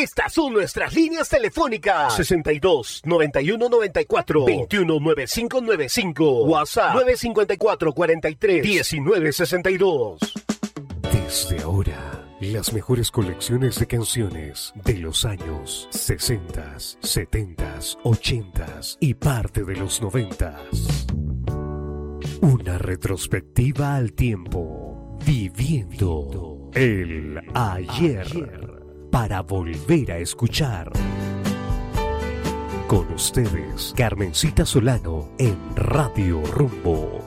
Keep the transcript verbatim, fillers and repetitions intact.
Estas son nuestras líneas telefónicas: sesenta y dos, noventa y uno, noventa y cuatro, veintiuno, noventa y cinco noventa y cinco. WhatsApp nueve cinco cuatro, cuarenta y tres, diecinueve sesenta y dos. Desde ahora, las mejores colecciones de canciones de los años sesenta, setenta, ochenta y parte de los noventa. Una retrospectiva al tiempo, viviendo el ayer, para volver a escuchar. Con ustedes, Carmencita Solano en Radio Rumbo.